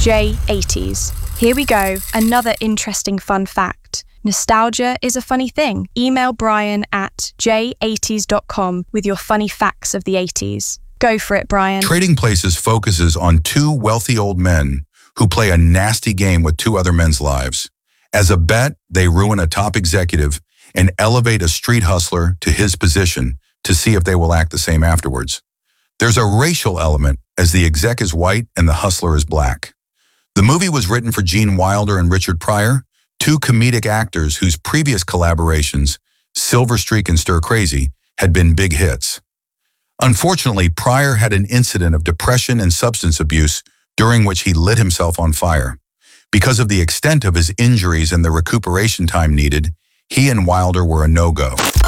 J80s. Here we go, another interesting fun fact. Nostalgia is a funny thing. Email Brian at j80s.com with your funny facts of the 80s. Go for it, Brian. Trading Places focuses on two wealthy old men who play a nasty game with two other men's lives. As a bet, they ruin a top executive and elevate a street hustler to his position to see if they will act the same afterwards. There's a racial element, as the exec is white and the hustler is black. The movie was written for Gene Wilder and Richard Pryor, two comedic actors whose previous collaborations, Silver Streak and Stir Crazy, had been big hits. Unfortunately, Pryor had an incident of depression and substance abuse during which he lit himself on fire. Because of the extent of his injuries and the recuperation time needed, he and Wilder were a no-go.